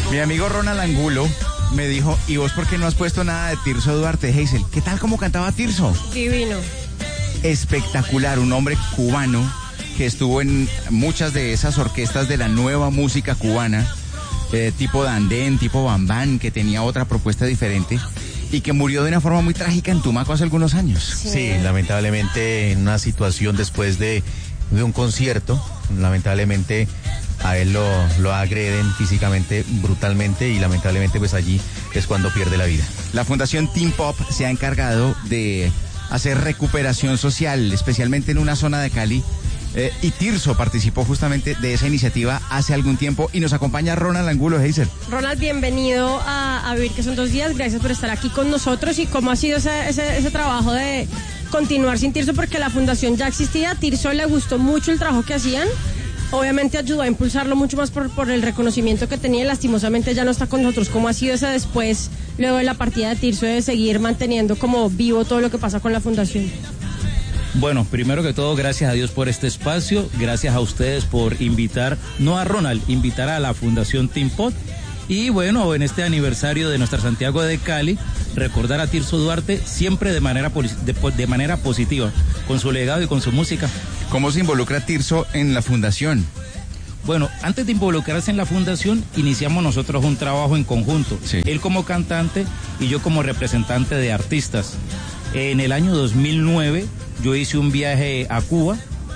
Mi amigo Ronald Angulo me dijo, ¿y vos por qué no has puesto nada de Tirso Duarte, Hazel? ¿Qué tal como cantaba Tirso? Divino. Espectacular, un hombre cubano que estuvo en muchas de esas orquestas de la nueva música cubana, tipo Dandén, tipo Bambán, que tenía otra propuesta diferente y que murió de una forma muy trágica en Tumaco hace algunos años. Sí, lamentablemente en una situación después de un concierto, lamentablemente a él lo agreden físicamente brutalmente y lamentablemente pues allí es cuando pierde la vida. La Fundación Teen Pop se ha encargado de hacer recuperación social, especialmente en una zona de Cali, y Tirso participó justamente de esa iniciativa hace algún tiempo y nos acompaña Ronald Angulo, Hazel. Ronald, bienvenido a Vivir que son 2 días, gracias por estar aquí con nosotros. ¿Y cómo ha sido ese trabajo de continuar sin Tirso? Porque la fundación ya existía, a Tirso le gustó mucho el trabajo que hacían, obviamente ayudó a impulsarlo mucho más por el reconocimiento que tenía y lastimosamente ya no está con nosotros. ¿Cómo ha sido ese después, luego de la partida de Tirso, de seguir manteniendo como vivo todo lo que pasa con la fundación? Bueno, primero que todo, gracias a Dios por este espacio, gracias a ustedes por invitar, no a Ronald, invitar a la Fundación Teen Pop. Y bueno, en este aniversario de nuestra Santiago de Cali, recordar a Tirso Duarte siempre de manera positiva, con su legado y con su música. ¿Cómo se involucra Tirso en la fundación? Bueno, antes de involucrarse en la fundación, iniciamos nosotros un trabajo en conjunto. Sí. Él como cantante y yo como representante de artistas. En el año 2009, yo hice un viaje a Cuba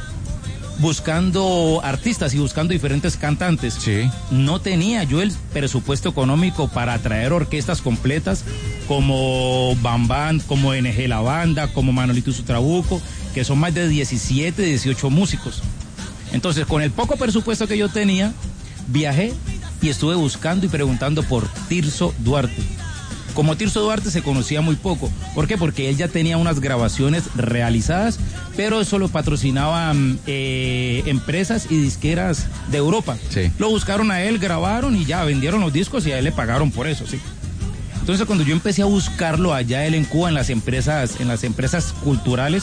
buscando artistas y buscando diferentes cantantes. Sí. No tenía yo el presupuesto económico para traer orquestas completas como Bambán, como NG La Banda, como Manolito y su Trabuco, que son más de 17, 18 músicos. Entonces, con el poco presupuesto que yo tenía, viajé y estuve buscando y preguntando por Tirso Duarte. Como Tirso Duarte se conocía muy poco. ¿Por qué? Porque él ya tenía unas grabaciones realizadas, pero eso lo patrocinaban empresas y disqueras de Europa. Sí. Lo buscaron a él, grabaron y ya vendieron los discos y a él le pagaron por eso, sí. Entonces, cuando yo empecé a buscarlo allá él en Cuba, en las empresas culturales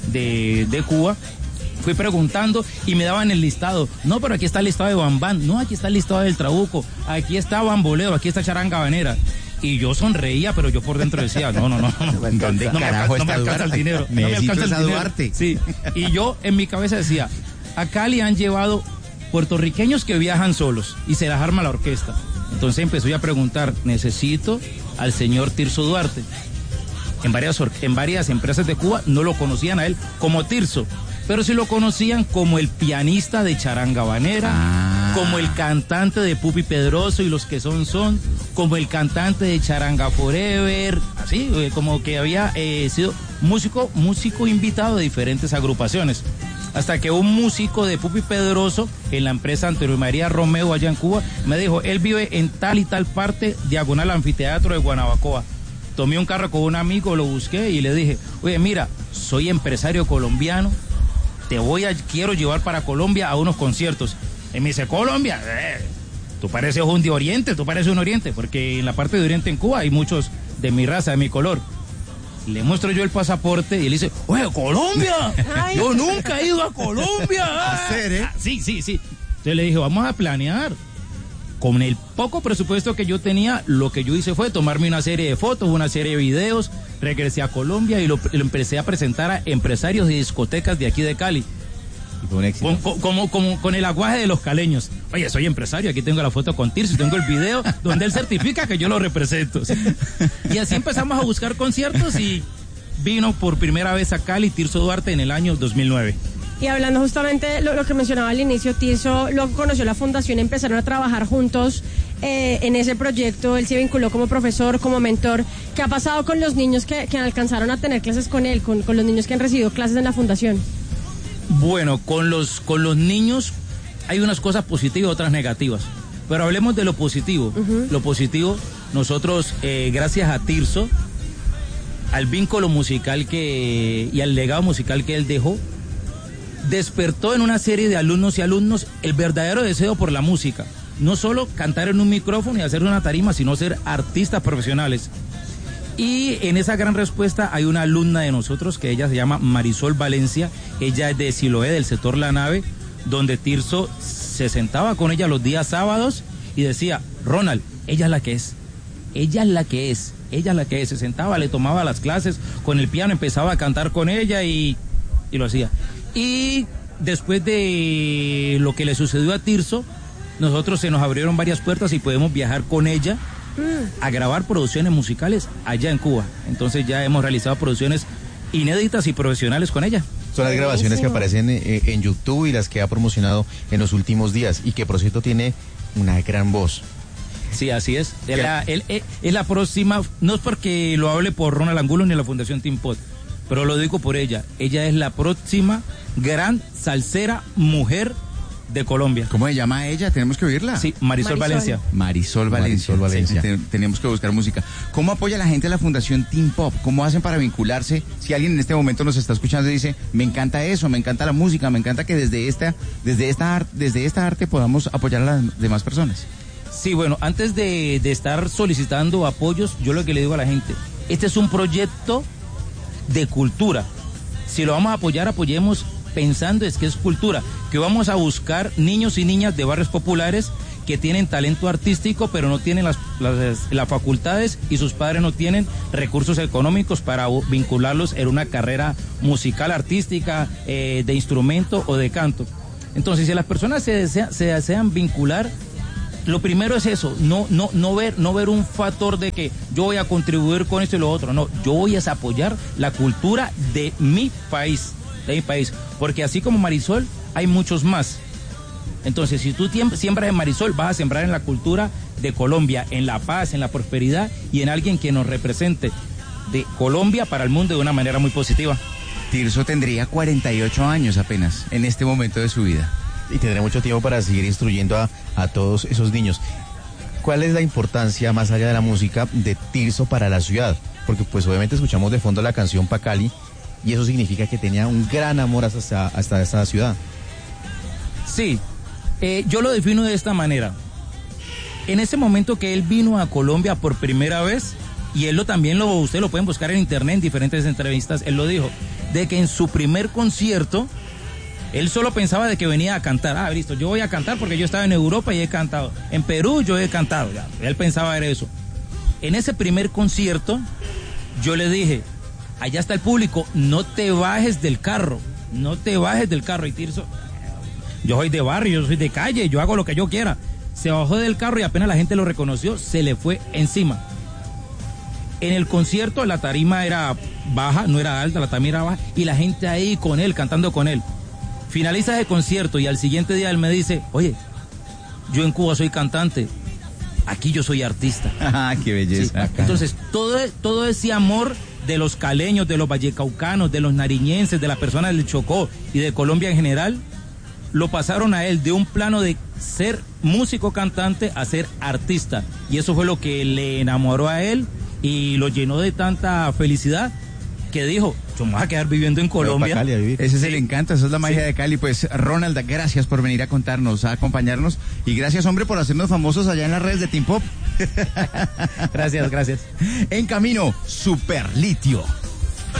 de Cuba, fui preguntando y me daban el listado. No, pero aquí está el listado de Bambán. No, aquí está el listado del Trabuco. Aquí está Bamboleo, aquí está Charanga Habanera. Y yo sonreía, pero yo por dentro decía, no. ¿Dónde carajo está alcanza el dinero. Necesito No me alcanza esa el dinero. Duarte. Sí. Y yo en mi cabeza decía, a Cali han llevado puertorriqueños que viajan solos y se las arma la orquesta. Entonces empezó a preguntar, necesito al señor Tirso Duarte. En varias empresas de Cuba no lo conocían a él como Tirso, pero sí lo conocían como el pianista de Charanga Habanera, como el cantante de Pupi Pedroso y los que son, como el cantante de Charanga Forever, así, como que había sido músico invitado de diferentes agrupaciones. Hasta que un músico de Pupi Pedroso en la empresa Antonio María Romeo allá en Cuba me dijo, él vive en tal y tal parte, diagonal Anfiteatro de Guanabacoa. Tomé un carro con un amigo, lo busqué y le dije, oye, mira, soy empresario colombiano, quiero llevar para Colombia a unos conciertos. Y me dice, Colombia, tú pareces un de Oriente, tú pareces un Oriente, porque en la parte de Oriente en Cuba hay muchos de mi raza, de mi color. Le muestro yo el pasaporte y él dice, oye, Colombia, yo nunca he ido a Colombia. ¿Hacer, eh? Sí. Entonces le dije, vamos a planear. Con el poco presupuesto que yo tenía, lo que yo hice fue tomarme una serie de fotos, una serie de videos, regresé a Colombia y lo empecé a presentar a empresarios de discotecas de aquí de Cali. Y fue un éxito. Con el aguaje de los caleños. Oye, soy empresario, aquí tengo la foto con Tirso y tengo el video donde él certifica que yo lo represento. Y así empezamos a buscar conciertos y vino por primera vez a Cali Tirso Duarte en el año 2009. Y hablando justamente lo que mencionaba al inicio, Tirso lo conoció la fundación, empezaron a trabajar juntos en ese proyecto, él se vinculó como profesor, como mentor. ¿Qué ha pasado con los niños que alcanzaron a tener clases con él, con los niños que han recibido clases en la fundación? Bueno, con los niños hay unas cosas positivas y otras negativas, pero hablemos de lo positivo. Uh-huh. Lo positivo, nosotros, gracias a Tirso, al vínculo musical y al legado musical que él dejó, despertó en una serie de alumnos y alumnos el verdadero deseo por la música. No solo cantar en un micrófono y hacer una tarima, sino ser artistas profesionales. Y en esa gran respuesta hay una alumna de nosotros que ella se llama Marisol Valencia. Ella es de Siloé, del sector La Nave, donde Tirso se sentaba con ella los días sábados y decía, Ronald, ella es la que es. Ella es la que es. Ella es la que es. Se sentaba, le tomaba las clases con el piano, empezaba a cantar con ella y lo hacía. Y después de lo que le sucedió a Tirso, nosotros se nos abrieron varias puertas y podemos viajar con ella a grabar producciones musicales allá en Cuba. Entonces ya hemos realizado producciones inéditas y profesionales con ella. Son las grabaciones que aparecen en YouTube y las que ha promocionado en los últimos días y que por cierto tiene una gran voz. Sí, así es. Es la próxima, no es porque lo hable por Ronald Angulo ni la Fundación Tim Pot, pero lo digo por ella. Ella es la próxima gran salsera mujer de Colombia. ¿Cómo se llama ella? Tenemos que oírla. Sí, Marisol Valencia. Marisol Valencia. Sí, tenemos que buscar música. ¿Cómo apoya la gente de la Fundación Teen Pop? ¿Cómo hacen para vincularse? Si alguien en este momento nos está escuchando y dice, me encanta eso, me encanta la música, me encanta que desde esta arte podamos apoyar a las demás personas. Sí, bueno, antes de estar solicitando apoyos, yo lo que le digo a la gente, este es un proyecto de cultura. Si lo vamos a apoyar, apoyemos pensando es que es cultura, que vamos a buscar niños y niñas de barrios populares que tienen talento artístico, pero no tienen las facultades y sus padres no tienen recursos económicos para vincularlos en una carrera musical, artística, de instrumento o de canto. Entonces, si las personas se desean vincular, lo primero es eso, no ver un factor de que yo voy a contribuir con esto y lo otro, no, yo voy a apoyar la cultura de mi país, porque así como Marisol, hay muchos más. Entonces, si tú siembras en Marisol, vas a sembrar en la cultura de Colombia, en la paz, en la prosperidad y en alguien que nos represente de Colombia para el mundo de una manera muy positiva. Tirso tendría 48 años apenas en este momento de su vida. Y tendrá mucho tiempo para seguir instruyendo a todos esos niños. ¿Cuál es la importancia, más allá de la música, de Tirso para la ciudad? Porque pues obviamente escuchamos de fondo la canción Pa' Cali y eso significa que tenía un gran amor hasta esta ciudad. Sí, yo lo defino de esta manera. En ese momento que él vino a Colombia por primera vez, y ustedes lo pueden buscar en internet, en diferentes entrevistas, él lo dijo, de que en su primer concierto, él solo pensaba de que venía a cantar. Listo, yo voy a cantar porque yo estaba en Europa y he cantado. En Perú yo he cantado. Ya. Él pensaba era eso. En ese primer concierto, yo le dije, allá está el público, no te bajes del carro. Y Tirso, yo soy de barrio, yo soy de calle, yo hago lo que yo quiera. Se bajó del carro y apenas la gente lo reconoció, se le fue encima. En el concierto la tarima era baja, no era alta, la tarima era baja, y la gente ahí con él, cantando con él. Finaliza ese concierto y al siguiente día él me dice, oye, yo en Cuba soy cantante, aquí yo soy artista. ¡Qué belleza! Sí. Entonces, todo ese amor de los caleños, de los vallecaucanos, de los nariñenses, de las personas del Chocó y de Colombia en general, lo pasaron a él de un plano de ser músico cantante a ser artista. Y eso fue lo que le enamoró a él y lo llenó de tanta felicidad que dijo, yo me voy a quedar viviendo en Colombia. Cali a vivir. Ese es el encanto, esa es la magia de Cali. Pues Ronald, gracias por venir a contarnos, a acompañarnos y gracias, hombre, por hacernos famosos allá en las redes de Teen Pop. Gracias. En camino, Superlitio.